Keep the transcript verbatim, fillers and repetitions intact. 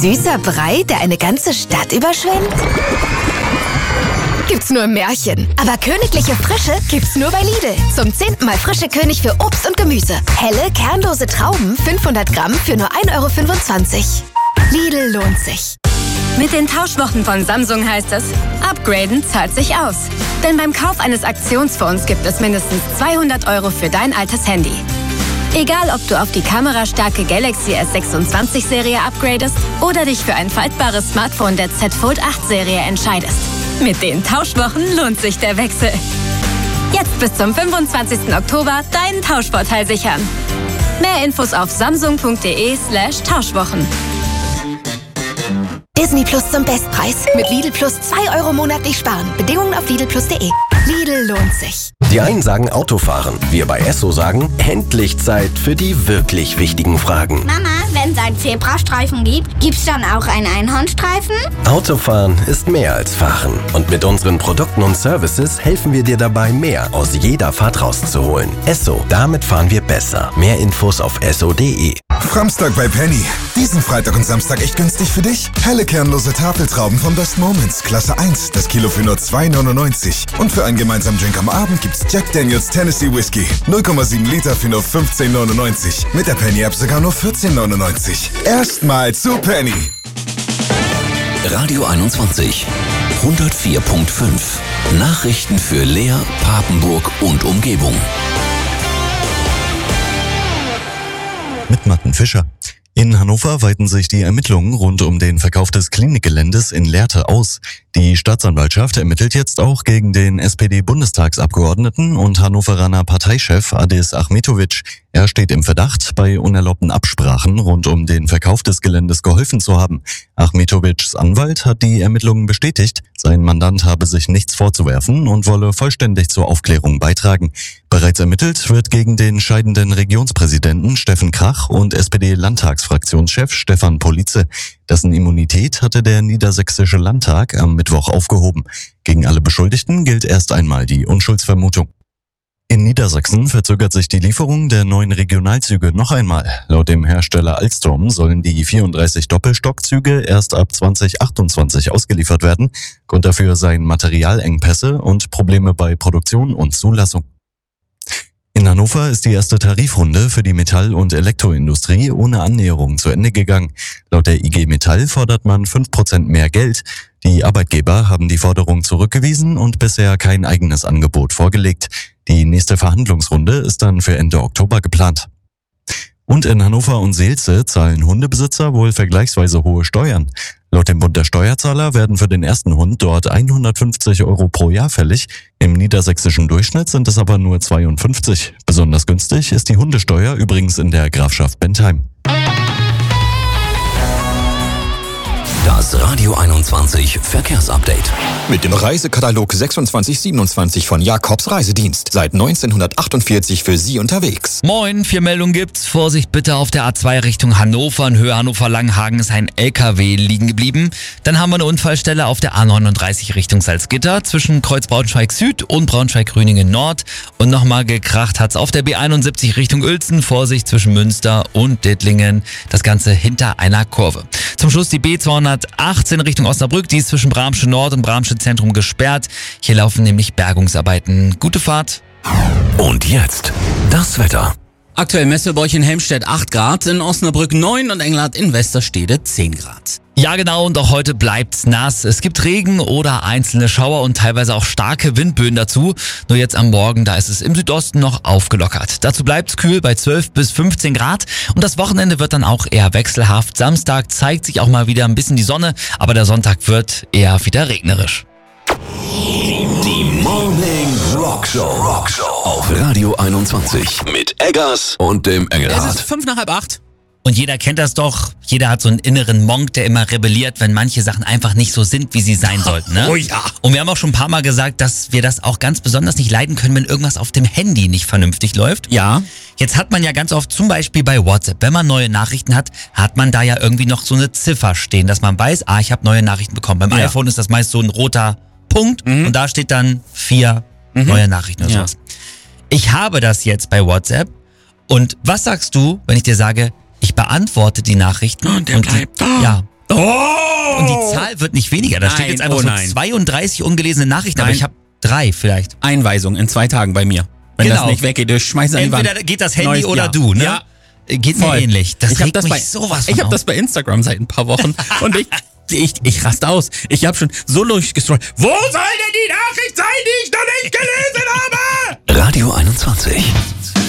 Süßer Brei, der eine ganze Stadt überschwemmt? Gibt's nur im Märchen. Aber königliche Frische gibt's nur bei Lidl. Zum zehnten Mal frische König für Obst und Gemüse. Helle, kernlose Trauben, fünfhundert Gramm für nur ein Euro fünfundzwanzig. Lidl lohnt sich. Mit den Tauschwochen von Samsung heißt es, upgraden zahlt sich aus. Denn beim Kauf eines Aktionsfonds gibt es mindestens zweihundert Euro für dein altes Handy. Egal, ob du auf die kamerastarke Galaxy S sechsundzwanzig Serie upgradest oder dich für ein faltbares Smartphone der Z Fold acht Serie entscheidest. Mit den Tauschwochen lohnt sich der Wechsel. Jetzt bis zum fünfundzwanzigsten Oktober deinen Tauschvorteil sichern. Mehr Infos auf samsung.de slash Tauschwochen. Disney Plus zum Bestpreis. Mit Lidl Plus zwei Euro monatlich sparen. Bedingungen auf lidl plus punkt de. Lidl lohnt sich. Die einen sagen Autofahren, wir bei Esso sagen, endlich Zeit für die wirklich wichtigen Fragen. Mama, wenn es einen Zebrastreifen gibt, gibt's dann auch einen Einhornstreifen? Autofahren ist mehr als Fahren. Und mit unseren Produkten und Services helfen wir dir dabei, mehr aus jeder Fahrt rauszuholen. Esso, damit fahren wir besser. Mehr Infos auf esso punkt de. Framstag bei Penny. Diesen Freitag und Samstag echt günstig für dich? Helle kernlose Tafeltrauben von Best Moments, Klasse eins, das Kilo für nur zwei neunundneunzig. Und für einen gemeinsamen Drink am Abend gibt's Jack Daniels Tennessee Whiskey. null Komma sieben Liter für nur fünfzehn neunundneunzig. Mit der Penny-App sogar nur vierzehn neunundneunzig. Erstmal zu Penny. Radio einundzwanzig, hundertvier Komma fünf. Nachrichten für Leer, Papenburg und Umgebung. Mit Martin Fischer. In Hannover weiten sich die Ermittlungen rund um den Verkauf des Klinikgeländes in Lehrte aus. Die Staatsanwaltschaft ermittelt jetzt auch gegen den S P D-Bundestagsabgeordneten und Hannoveraner Parteichef Adis Achmetović. Er steht im Verdacht, bei unerlaubten Absprachen rund um den Verkauf des Geländes geholfen zu haben. Achmetovićs Anwalt hat die Ermittlungen bestätigt. Sein Mandant habe sich nichts vorzuwerfen und wolle vollständig zur Aufklärung beitragen. Bereits ermittelt wird gegen den scheidenden Regionspräsidenten Steffen Krach und S P D-Landtagsfraktionschef Stefan Politze. Dessen Immunität hatte der Niedersächsische Landtag am Mittwoch aufgehoben. Gegen alle Beschuldigten gilt erst einmal die Unschuldsvermutung. In Niedersachsen verzögert sich die Lieferung der neuen Regionalzüge noch einmal. Laut dem Hersteller Alstom sollen die vierunddreißig Doppelstockzüge erst ab zwanzig achtundzwanzig ausgeliefert werden. Grund dafür seien Materialengpässe und Probleme bei Produktion und Zulassung. In Hannover ist die erste Tarifrunde für die Metall- und Elektroindustrie ohne Annäherung zu Ende gegangen. Laut der I G Metall fordert man fünf Prozent mehr Geld. Die Arbeitgeber haben die Forderung zurückgewiesen und bisher kein eigenes Angebot vorgelegt. Die nächste Verhandlungsrunde ist dann für Ende Oktober geplant. Und in Hannover und Seelze zahlen Hundebesitzer wohl vergleichsweise hohe Steuern. Laut dem Bund der Steuerzahler werden für den ersten Hund dort hundertfünfzig Euro pro Jahr fällig. Im niedersächsischen Durchschnitt sind es aber nur zweiundfünfzig. Besonders günstig ist die Hundesteuer übrigens in der Grafschaft Bentheim. Das Radio einundzwanzig Verkehrsupdate. Mit dem Reisekatalog sechsundzwanzig siebenundzwanzig von Jakobs Reisedienst. Seit neunzehnhundertachtundvierzig für Sie unterwegs. Moin, vier Meldungen gibt's. Vorsicht bitte auf der A zwei Richtung Hannover. In Höhe Hannover-Langenhagen ist ein L K W liegen geblieben. Dann haben wir eine Unfallstelle auf der A neununddreißig Richtung Salzgitter zwischen Kreuz Braunschweig Süd und Braunschweig-Grüningen Nord. Und nochmal gekracht hat's auf der B einundsiebzig Richtung Uelzen. Vorsicht zwischen Münster und Dittlingen. Das Ganze hinter einer Kurve. Zum Schluss die B zweihundertachtzehn Richtung Osnabrück. Die ist zwischen Bramsche Nord und Bramsche Zentrum gesperrt. Hier laufen nämlich Bergungsarbeiten. Gute Fahrt. Und jetzt das Wetter. Aktuell Messelbräuch in Helmstedt acht Grad, in Osnabrück neun und Englert in Westerstede zehn Grad. Ja genau, und auch heute bleibt's nass. Es gibt Regen oder einzelne Schauer und teilweise auch starke Windböen dazu. Nur jetzt am Morgen, da ist es im Südosten noch aufgelockert. Dazu bleibt's kühl bei zwölf bis fünfzehn Grad und das Wochenende wird dann auch eher wechselhaft. Samstag zeigt sich auch mal wieder ein bisschen die Sonne, aber der Sonntag wird eher wieder regnerisch. Die Morning Rockshow. Rockshow auf Radio einundzwanzig mit Eggers und dem Engelhardt. Es ist fünf nach halb acht. Und jeder kennt das doch. Jeder hat so einen inneren Monk, der immer rebelliert, wenn manche Sachen einfach nicht so sind, wie sie sein sollten. Ne? Oh ja. Und wir haben auch schon ein paar Mal gesagt, dass wir das auch ganz besonders nicht leiden können, wenn irgendwas auf dem Handy nicht vernünftig läuft. Ja. Jetzt hat man ja ganz oft, zum Beispiel bei WhatsApp, wenn man neue Nachrichten hat, hat man da ja irgendwie noch so eine Ziffer stehen, dass man weiß, ah, ich habe neue Nachrichten bekommen. Beim ja. iPhone ist das meist so ein roter Punkt mhm. und da steht dann vier mhm. neue Nachrichten oder ja. sowas. Ich habe das jetzt bei WhatsApp und was sagst du, wenn ich dir sage, ich beantworte die Nachrichten und der und bleibt die, da. Ja. Oh. Oh! Und die Zahl wird nicht weniger. Da Nein, steht jetzt einfach oh so nein. zweiunddreißig ungelesene Nachrichten, aber Nein. ich habe drei vielleicht. Einweisung in zwei Tagen bei mir. Wenn Genau. das nicht weggeht, ich schmeiß an die Wand. Entweder geht das Handy Neues oder Jahr. du, ne? Ja. Geht Voll. mir ähnlich. Das ich hab regt das mich bei, sowas von Ich habe auf. das bei Instagram seit ein paar Wochen und ich, ich, ich raste aus. Ich habe schon so durchgestrollt. Wo soll denn die Nachricht sein, die ich noch nicht gelesen habe? Radio einundzwanzig.